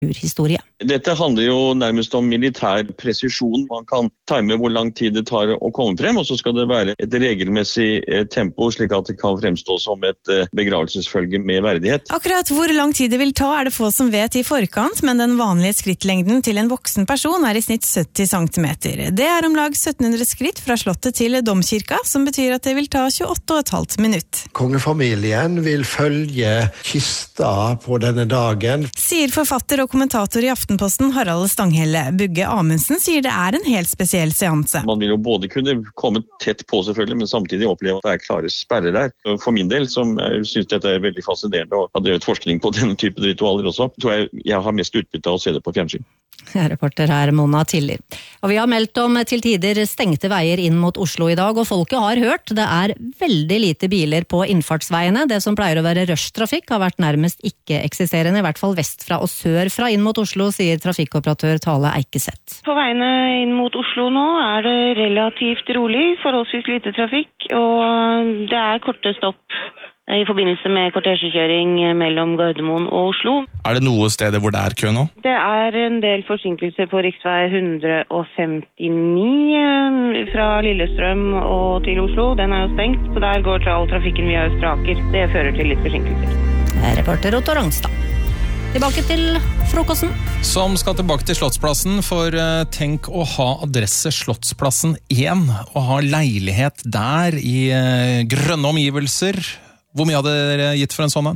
historie. Dette handler jo nærmest om militær presisjon. Man kan time hvor lang tid det tar å komme frem, og så skal det være et regelmessig tempo, slik at det kan fremstå som et begravelsesfølge med verdighet. Akkurat hvor lang tid det vil ta er det få som vet i forkant, men den vanlige skrittlengden til en voksen person er i snitt 70 cm. Det er om lag 1700 skritt fra slottet til domkirka, som betyr at det vil ta 28,5 minutt. Kongefamilien vil følge kista på denne dagen, sier forfatter og kommentator i Aftenposten Harald Stanghelle. Bugge Amundsen sier det er en helt spesiell seanse. Man vil jo både kunne komme tett på selvfølgelig, men samtidig oppleve at det er klare sperrer der. For min del, som jeg synes dette er veldig fascinerende og har drevet forskning på denne type ritualer også, tror jeg har mest utbytte av å se det på fjernsyn. Reporter her Mona Tiller. Og vi har meldt om til tider stengte veier inn mot Oslo i dag, og folket har hørt. Det er veldig lite biler på innfartsveiene. Det som pleier å være rushtrafikk har vært nærmest ikke-eksisterende, i hvert fall vestfra og sørfra inn mot Oslo, sier trafikkoperatør Tale Eikeseth. På veiene inn mot Oslo nå er det relativt rolig, forholdsvis lite trafikk, og det er korte stopp i forbindelse med kortesjekjøring mellom Gardermoen og Oslo. Er det noe steder hvor det er kø nå? Det er en del forsinkelser på riksvei 159 fra Lillestrøm og til Oslo. Den er jo stengt, så der går all trafikken via Østre Aker. Det fører til litt forsinkelser. Reporter Otto Rangstad. Tilbake til frokosten. Som skal tilbake til Slottsplassen, for tenk å ha adresse Slottsplassen 1 og ha leilighet der i grønne omgivelser. Hvor mye hadde dere gitt for en sånn en?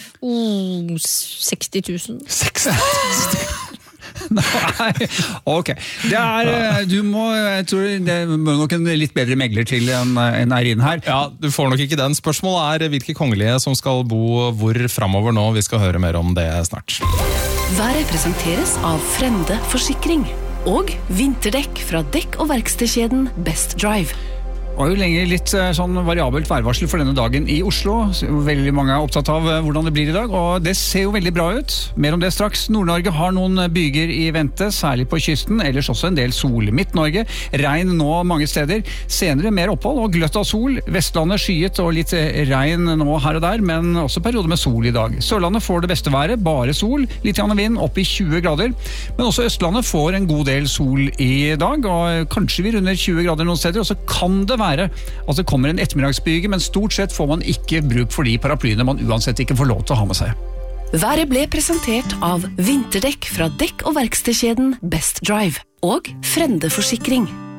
60 000. 60 000? Nei, ok. Jeg tror det må nok en litt bedre megler til enn Eirin her. Ja, du får nok ikke den. Spørsmålet er hvilke kongelige som skal bo hvor fremover nå. Vi skal høre mer om det snart. Været presenteres av Frende Forsikring og vinterdekk fra dekk- og verkstedkjeden Best Drive. Og jo lenger litt sånn variabelt værvarsel for denne dagen i Oslo. Veldig mange er opptatt av hvordan det blir i dag, og det ser jo veldig bra ut. Mer om det straks. Nord-Norge har noen byger i vente, særlig på kysten, ellers også en del sol. Midt-Norge, regn nå mange steder. Senere mer opphold og gløtt av sol. Vestlandet skyet og litt regn nå her og der, men også perioder med sol i dag. Sørlandet får det beste været, bare sol, litt grann vind, opp i 20 grader. Men også Østlandet får en god del sol i dag, og kanskje vi runder 20 grader noen steder, og så kan det være at det kommer en ettermiddagsbyge, men stort sett får man ikke bruk for de paraplyene man uansett ikke får lov til å ha med seg. Været ble presentert av vinterdekk fra dekk- og verkstedkjeden Best Drive og Frende Forsikring.